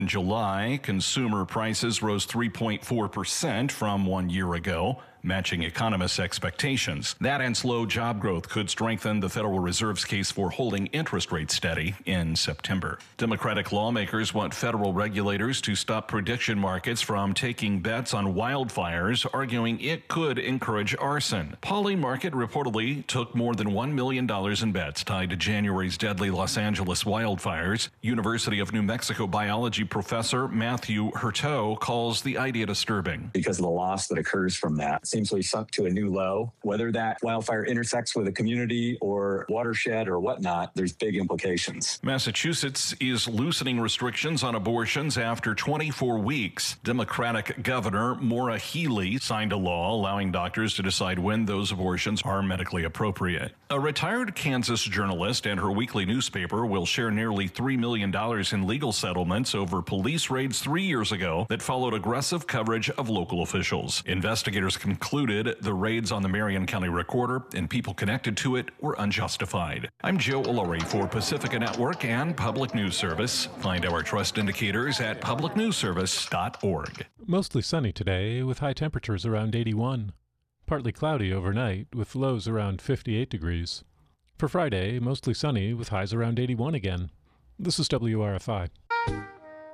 In July, consumer prices rose 3.4% from 1 year ago, matching economists' expectations. That and slow job growth could strengthen the Federal Reserve's case for holding interest rates steady in September. Democratic lawmakers want federal regulators to stop prediction markets from taking bets on wildfires, arguing it could encourage arson. Polymarket reportedly took more than $1 million in bets tied to January's deadly Los Angeles wildfires. University of New Mexico biology professor Matthew Hurteau calls the idea disturbing. Because of the loss that occurs from that, seems to be sunk to a new low. Whether that wildfire intersects with a community or watershed or whatnot, there's big implications. Massachusetts is loosening restrictions on abortions after 24 weeks. Democratic Governor Maura Healey signed a law allowing doctors to decide when those abortions are medically appropriate. A retired Kansas journalist and her weekly newspaper will share nearly $3 million in legal settlements over police raids 3 years ago that followed aggressive coverage of local officials. Investigators concluded the raids on the Marion County Recorder and people connected to it were unjustified. I'm Joe Ullery for Pacifica Network and Public News Service. Find our trust indicators at publicnewsservice.org. Mostly sunny today with high temperatures around 81. Partly cloudy overnight with lows around 58 degrees. For Friday, mostly sunny with highs around 81 again. This is WRFI.